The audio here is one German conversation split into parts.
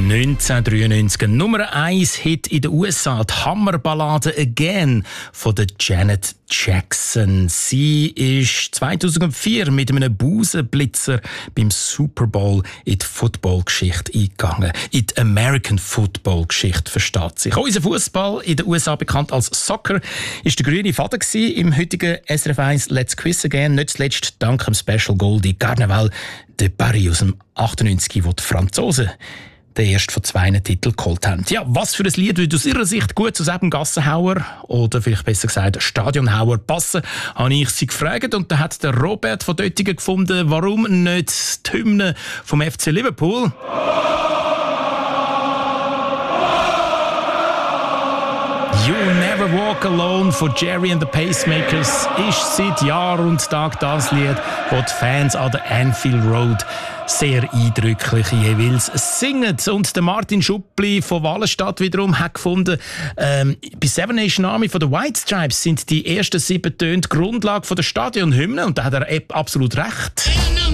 1993 Nummer 1 Hit in den USA, die Hammerballade «Again» von der Janet Jackson. Sie ist 2004 mit einem Busenblitzer beim Super Bowl in die Footballgeschichte eingegangen. In die American Football-Geschichte, versteht sich. Unser Fußball, in den USA bekannt als Soccer, ist der grüne Faden im heutigen SRF 1 «Let's Quiz Again». Nicht zuletzt dank dem Special Goldie Carnaval de Paris aus dem 98, wo die Franzosen den ersten von 2 Titeln geholt haben. Ja, was für ein Lied würde aus Ihrer Sicht gut zu eben Gassenhauer oder vielleicht besser gesagt Stadionhauer passen, habe ich sie gefragt und da hat der Robert von Döttingen gefunden, warum nicht die Hymne vom FC Liverpool? You Never Walk Alone von Jerry and the Pacemakers ist seit Jahr und Tag das Lied, das die Fans an der Anfield Road sehr eindrücklich jeweils singen. Und der Martin Schuppli von Wallenstadt wiederum hat gefunden, bei Seven Nation Army von den White Stripes sind die ersten 7 Töne die Grundlage von der Stadionhymne und da hat er absolut recht.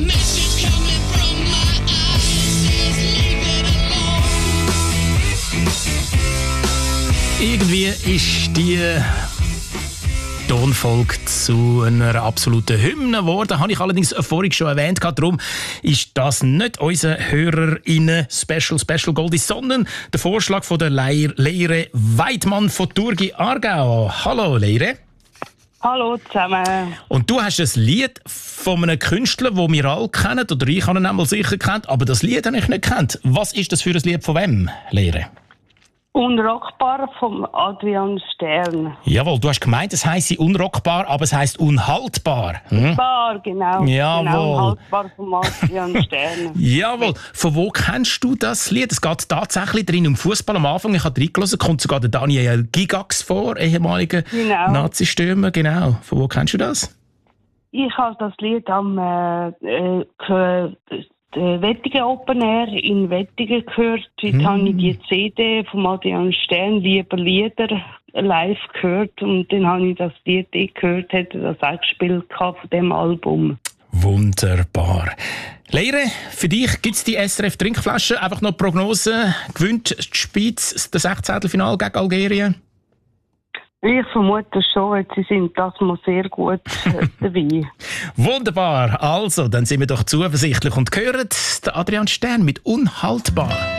Irgendwie ist die Tonfolge zu einer absoluten Hymne geworden. Habe ich allerdings vorhin schon erwähnt. Darum ist das nicht unser HörerInnen-Special Goldie, sondern der Vorschlag von der Leire Weidmann von Thurgau Aargau. Hallo Leire. Hallo zusammen. Und du hast ein Lied von einem Künstler, das wir alle kennen, oder ich habe ihn einmal sicher kennt, aber das Lied habe ich nicht kennt. Was ist das für ein Lied von wem, Leire? Unrockbar vom Adrian Stern. Jawohl, du hast gemeint, es heisst unrockbar, aber es heisst unhaltbar. Bar, genau. Jawohl. Genau, unhaltbar vom Adrian Stern. Jawohl. Von wo kennst du das Lied? Es geht tatsächlich drin um Fußball. Am Anfang, ich habe reingelassen, kommt sogar der Daniel Gigax vor, ehemaliger Nazi-Stürmer. Genau. Von wo kennst du das? Ich habe das Lied am Wettigen Open Air in Wettigen gehört. Dort habe ich die CD von Adrian Stern, «Liebe Lieder», live gehört. Und dann habe ich das Lied gehört, hätte das auch gespielt von diesem Album. Wunderbar. Leire, für dich gibt es die SRF-Trinkflasche. Einfach noch Prognose. Gewinnt die Schweiz das 16. Finale gegen Algerien? Ich vermute schon, weil sie sind das mal sehr gut dabei. Wunderbar. Also, dann sind wir doch zuversichtlich und hören den Adrian Stern mit «Unhaltbar».